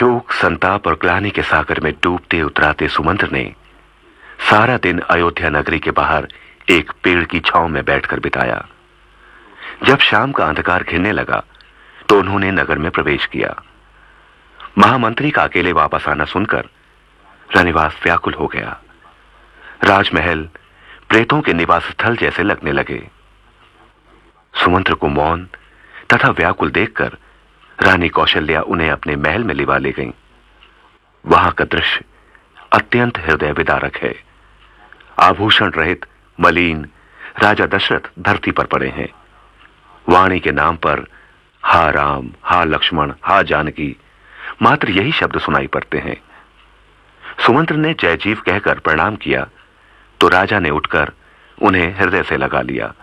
शोक, संताप और ग्लानि के सागर में डूबते उतराते सुमंत्र ने सारा दिन अयोध्या नगरी के बाहर एक पेड़ की छांव में बैठकर बिताया। जब शाम का अंधकार घिरने लगा तो उन्होंने नगर में प्रवेश किया। महामंत्री का अकेले वापस आना सुनकर रनिवास व्याकुल हो गया। राजमहल प्रेतों के निवास स्थल जैसे लगने लगे। सुमंत्र को मौन तथा व्याकुल देखकर रानी कौशल्या उन्हें अपने महल में लिवा ले गईं। वहां का दृश्य अत्यंत हृदय विदारक है। आभूषण रहित मलिन राजा दशरथ धरती पर पड़े हैं। वाणी के नाम पर हा राम, हा लक्ष्मण, हा जानकी मात्र यही शब्द सुनाई पड़ते हैं। सुमंत्र ने जय जीव कहकर प्रणाम किया तो राजा ने उठकर उन्हें हृदय से लगा लिया।